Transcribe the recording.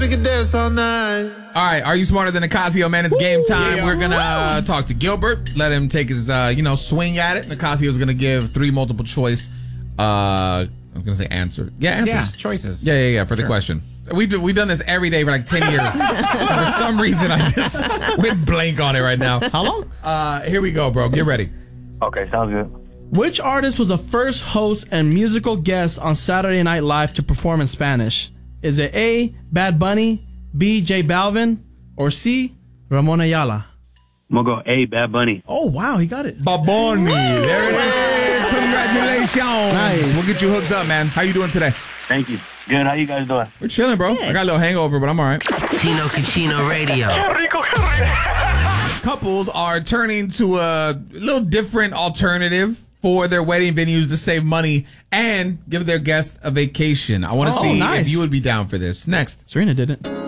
We can dance all night. All right, are you smarter than Nicasio, man? It's game time. Yeah. We're going to talk to Gilbert, let him take his, swing at it. Nicasio's going to give 3 multiple choice, I'm going to say answer. Yeah, answers. Yeah, choices. Yeah, for the question. We've done this every day for like 10 years. For some reason, I just went blank on it right now. How long? Here we go, bro. Get ready. Okay, sounds good. Which artist was the first host and musical guest on Saturday Night Live to perform in Spanish? Is it A, Bad Bunny, B, J Balvin, or C, Ramon Ayala? I'm going to go A, Bad Bunny. Oh, wow, he got it. Baboni. There it is. Congratulations. Nice. We'll get you hooked up, man. How you doing today? Thank you. Good. How you guys doing? We're chilling, bro. I got a little hangover, but I'm all right. Tino Cucino Radio. Couples are turning to a little different alternative for their wedding venues to save money and give their guests a vacation. I want to see nice. if you would be down for this. Next. Serena did it.